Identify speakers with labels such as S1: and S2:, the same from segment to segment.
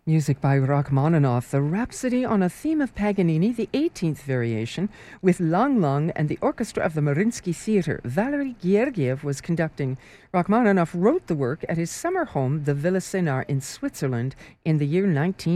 S1: Music by Rachmaninoff, the Rhapsody on a Theme of Paganini, the 18th variation, with Lang Lang and the orchestra of the Mariinsky Theatre. Valery Gergiev was conducting. Rachmaninoff wrote the work at his summer home, the Villa Senar in Switzerland, in the year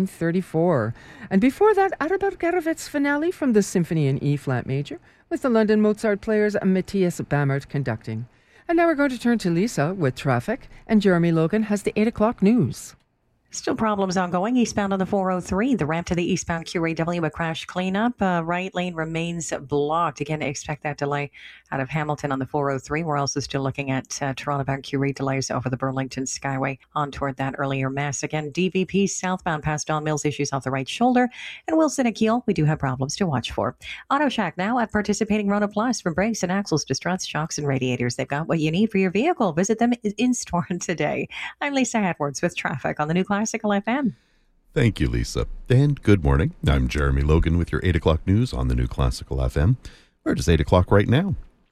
S1: 1934. And before that, Adalbert Geravet's finale from the Symphony in E-flat major, with the London Mozart players Matthias Bammert conducting. And now we're going to turn to Lisa with traffic, and Jeremy Logan has the 8 o'clock news.
S2: Still problems ongoing eastbound on the 403. The ramp to the eastbound QAW, a crash cleanup. Right lane remains blocked. Again, expect that delay out of Hamilton on the 403. We're also still looking at Toronto-bound QA delays over the Burlington Skyway on toward that earlier mess. Again, DVP southbound past Don Mills, issues off the right shoulder. And Wilson at Kiel, we do have problems to watch for. Auto Shack now at participating Rona Plus. From brakes and axles to struts, shocks, and radiators, they've got what you need for your vehicle. Visit them in store today. I'm Lisa Edwards with traffic on the New Classical FM.
S3: Thank you, Lisa. And good morning. I'm Jeremy Logan with your 8 o'clock news on the New Classical FM. Where it is 8 o'clock right now.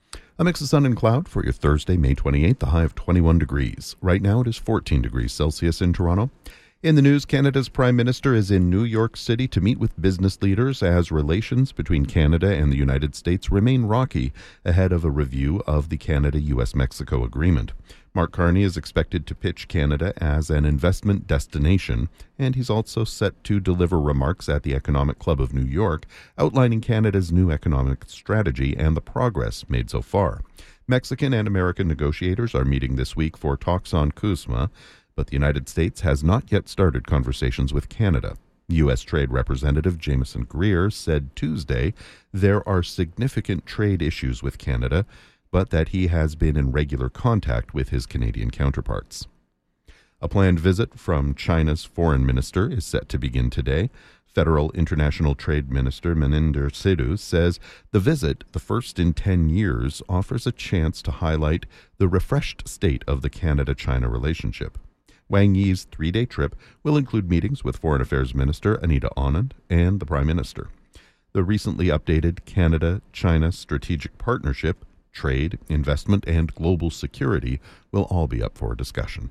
S3: A mix of sun and cloud for your Thursday, May 28th, the high of 21 degrees. Right now it is 14 degrees Celsius in Toronto. In the news, Canada's Prime Minister is in New York City to meet with business leaders as relations between Canada and the United States remain rocky ahead of a review of the Canada-US-Mexico agreement. Mark Carney is expected to pitch Canada as an investment destination, and he's also set to deliver remarks at the Economic Club of New York, outlining Canada's new economic strategy and the progress made so far. Mexican and American negotiators are meeting this week for talks on CUSMA, but the United States has not yet started conversations with Canada. U.S. Trade Representative Jameson Greer said Tuesday there are significant trade issues with Canada, but that he has been in regular contact with his Canadian counterparts. A planned visit from China's foreign minister is set to begin today. Federal International Trade Minister Meninder Sidhu says the visit, the first in 10 years, offers a chance to highlight the refreshed state of the Canada-China relationship. Wang Yi's 3-day trip will include meetings with Foreign Affairs Minister Anita Anand and the Prime Minister. The recently updated Canada-China Strategic Partnership, trade, investment, and global security will all be up for discussion.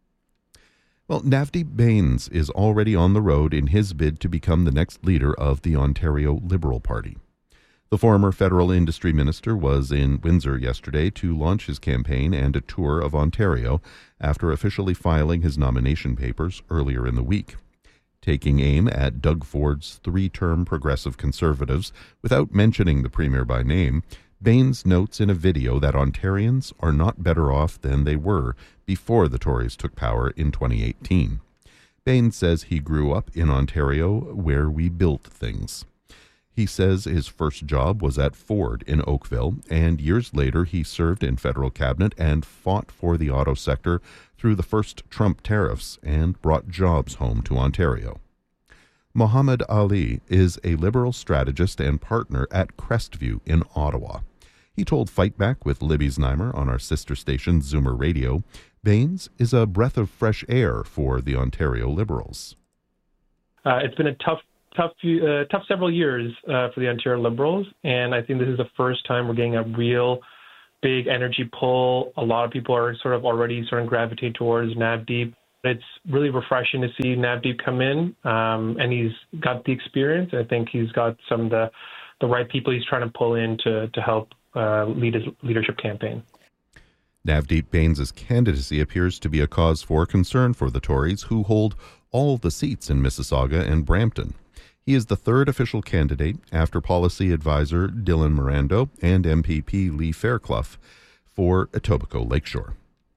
S3: Well, Navdeep Bains is already on the road in his bid to become the next leader of the Ontario Liberal Party. The former federal industry minister was in Windsor yesterday to launch his campaign and a tour of Ontario after officially filing his nomination papers earlier in the week. Taking aim at Doug Ford's 3-term Progressive Conservatives without mentioning the Premier by name, Bains notes in a video that Ontarians are not better off than they were before the Tories took power in 2018. Bains says he grew up in Ontario where we built things. He says his first job was at Ford in Oakville, and years later he served in federal cabinet and fought for the auto sector through the first Trump tariffs and brought jobs home to Ontario. Mohammed Ali is a Liberal strategist and partner at Crestview in Ottawa. He told Fight Back with Libby Znaimer on our sister station Zoomer Radio, Bains is a breath of fresh air for the Ontario Liberals.
S4: It's been a tough several years for the Ontario Liberals, and I think this is the first time we're getting a real big energy pull. A lot of people are sort of already gravitating towards Navdeep. It's really refreshing to see Navdeep come in, and he's got the experience. I think he's got some of the right people he's trying to pull in to help lead his leadership campaign.
S3: Navdeep Bains' candidacy appears to be a cause for concern for the Tories, who hold all the seats in Mississauga and Brampton. He is the third official candidate after policy advisor Dylan Mirando and MPP Lee Fairclough for Etobicoke Lakeshore.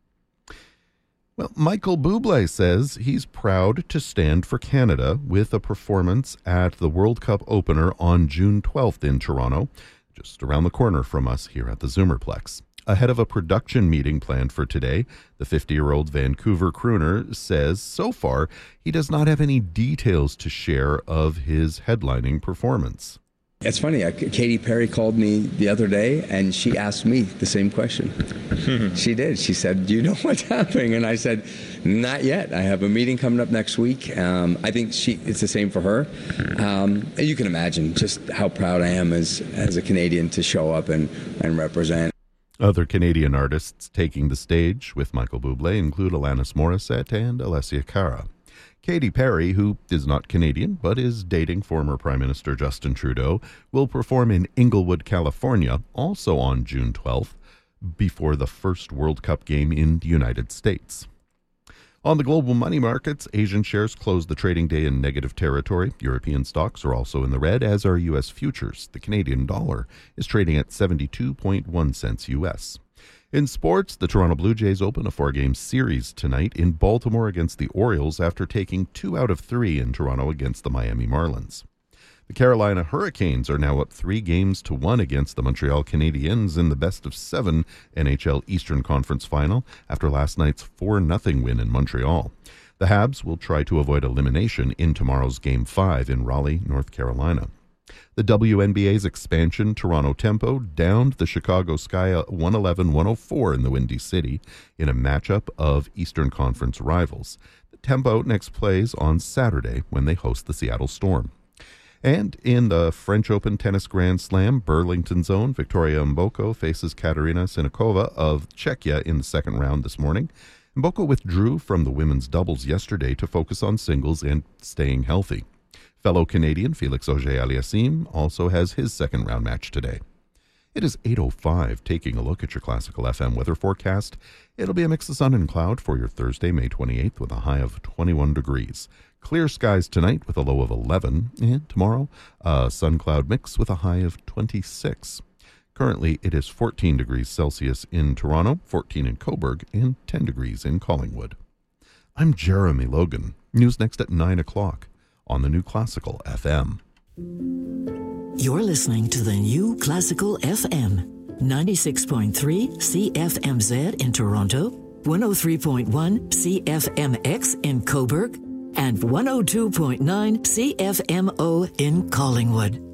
S3: Well, Michael Bublé says he's proud to stand for Canada with a performance at the World Cup opener on June 12th in Toronto, just around the corner from us here at the Zoomerplex. Ahead of a production meeting planned for today, the 50-year-old Vancouver crooner says so far he does not have any details to share of his headlining performance.
S5: It's funny, Katy Perry called me the other day and she asked me the same question. She did. She said, "Do you know what's happening?" And I said, "Not yet. I have a meeting coming up next week." I think it's the same for her. You can imagine just how proud I am as a Canadian to show up and represent.
S3: Other Canadian artists taking the stage with Michael Bublé include Alanis Morissette and Alessia Cara. Katy Perry, who is not Canadian but is dating former Prime Minister Justin Trudeau, will perform in Inglewood, California, also on June 12th, before the first World Cup game in the United States. On the global money markets, Asian shares closed the trading day in negative territory. European stocks are also in the red, as are U.S. futures. The Canadian dollar is trading at 72.1 cents U.S. In sports, the Toronto Blue Jays open a 4-game series tonight in Baltimore against the Orioles after taking 2 out of 3 in Toronto against the Miami Marlins. The Carolina Hurricanes are now up 3-1 against the Montreal Canadiens in the best-of-7 NHL Eastern Conference Final after last night's 4-0 win in Montreal. The Habs will try to avoid elimination in tomorrow's Game 5 in Raleigh, North Carolina. The WNBA's expansion Toronto Tempo downed the Chicago Sky 111-104 in the Windy City in a matchup of Eastern Conference rivals. The Tempo next plays on Saturday when they host the Seattle Storm. And in the French Open Tennis Grand Slam, Burlington's own Victoria Mboko faces Katerina Sinikova of Czechia in the second round this morning. Mboko withdrew from the women's doubles yesterday to focus on singles and staying healthy. Fellow Canadian Felix Auger-Aliassime also has his second round match today. It is 8:05, taking a look at your Classical FM weather forecast. It'll be a mix of sun and cloud for your Thursday, May 28th, with a high of 21 degrees. Clear skies tonight with a low of 11, and tomorrow, a sun-cloud mix with a high of 26. Currently, it is 14 degrees Celsius in Toronto, 14 in Cobourg, and 10 degrees in Collingwood. I'm Jeremy Logan. News next at 9 o'clock on the New Classical FM.
S6: You're listening to the New Classical FM, 96.3 CFMZ in Toronto, 103.1 CFMX in Cobourg, and 102.9 CFMO in Collingwood.